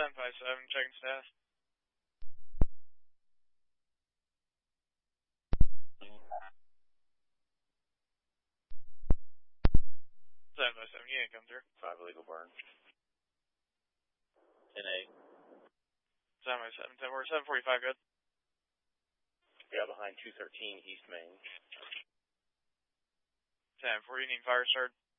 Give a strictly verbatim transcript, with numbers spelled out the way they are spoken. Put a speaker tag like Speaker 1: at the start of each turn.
Speaker 1: seven five seven, checking status. seven five seven, unit come through.
Speaker 2: five illegal burn. ten eight.
Speaker 1: seven five seven, ten four, seven forty-five, good.
Speaker 2: Yeah, behind two thirteen East Main.
Speaker 1: ten four, you need fire start.